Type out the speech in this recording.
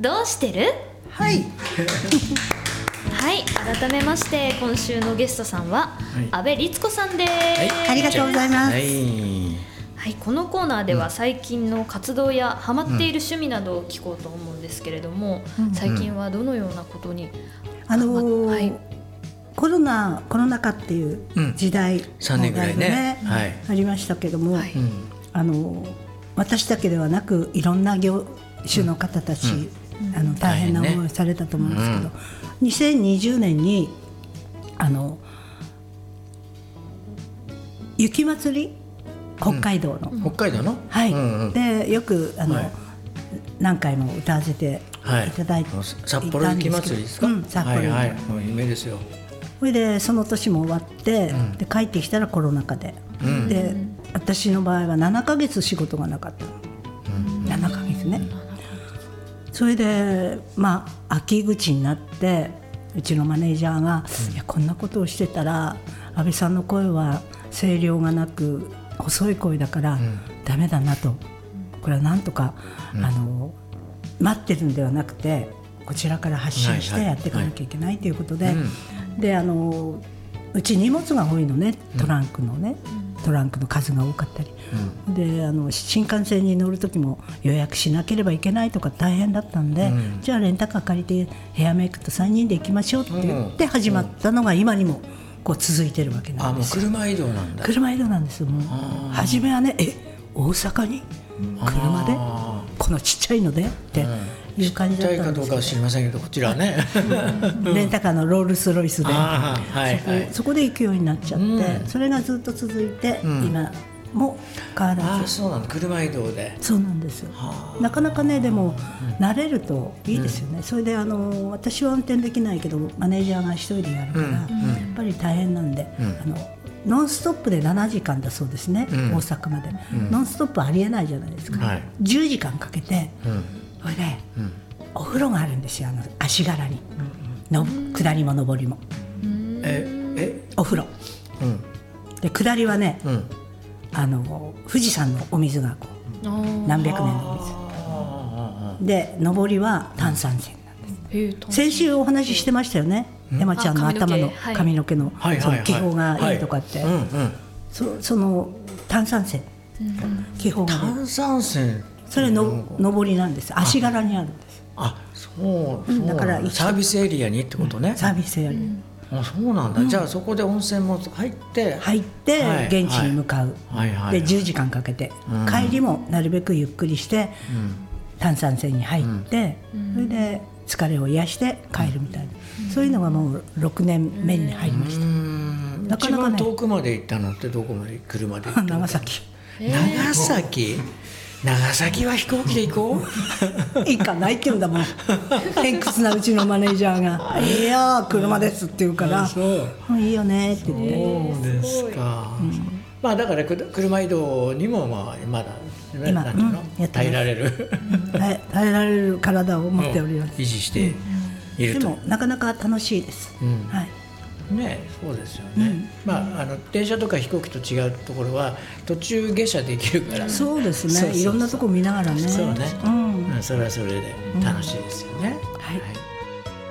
どうしてる？ はい。 はい、改めまして今週のゲストさんは阿部律子さんです。 ありがとうございます。 はい、このコーナーでは最近の活動やハマっている趣味などを聞こうと思うんですけれども、最近はどのようなことに、はい、 コロナ禍っていう時代も 3年ぐらいね、 ありましたけども、私だけではなくいろんな業種の方たち、大変な思いをされたと思うんですけど、2020年に雪まつり、北海道の、はい、でよく何回も歌わせていただいていたんですけど、 札幌雪まつりですか？ 札幌、 もう夢ですよ。 それでその年も終わって、で帰ってきたらコロナ禍で、で私の場合は7ヶ月仕事がなかった、7ヶ月ね。それで秋口になって、うちのマネージャーが、いやこんなことをしてたら安倍さんの声は声量がなく細い声だからダメだなと、これはなんとか、待ってるんではなくてこちらから発信してやっていかなきゃいけないということで、でうち荷物が多いのね、トランクの数が多かったり、で新幹線に乗る時も予約しなければいけないとか大変だったんで、じゃあレンタカー借りてヘアメイクと3人で行きましょうって言って始まったのが今にもこう続いてるわけなんですよ。 もう車移動なんだ。 車移動なんですよ。もう初めはね、大阪に車でこのちっちゃいのでっていう感じだったんですけど、ちっちゃいかどうかは知りませんけど、こちらねレンタカーのロールスロイスでそこで行くようになっちゃって、それがずっと続いて、今も変わらず。 そうなんだ、車移動で。 そうなんですよ。なかなかね、でも慣れるといいですよね。それで私は運転できないけどマネージャーが一人でやるから、やっぱり大変なんで、ノンストップで7時間だそうですね、大阪まで。ノンストップありえないじゃないですか。10時間かけて、それでお風呂があるんですよ、足柄に、下りも上りも。お風呂で、下りはね、富士山のお水がこう何百年のお水で、上りは炭酸泉なんです。先週お話ししてましたよね、山ちゃんの頭の髪の毛の気泡がいいとかって、その炭酸泉、気泡が炭酸泉、 それの上りなんです。足柄にあるんです。 そうだから、サービスエリアにってことね。 サービスエリア、 そうなんだ。じゃあそこで温泉も入って現地に向かう。で10時間かけて、帰りもなるべくゆっくりして炭酸泉に入って、それで疲れを癒して帰るみたいな、そういうのがもう6年目に入りました。なかなかね、 一番遠くまで行ったのってどこまで車で行ったの？ 長崎。 長崎は飛行機で行こう行かないって言うんだもん。偏屈なうちのマネージャーが「いや車です」って言うから「いいよね」って言って。 そうですか。だから車移動にもまだ耐えられる耐えられる体を持っております。 維持していると。 でもなかなか楽しいです。 そうですよね。電車とか飛行機と違うところは途中下車できるから。 そうですね。いろんなとこ見ながらね。 そうね。それはそれで楽しいですよね。 はい。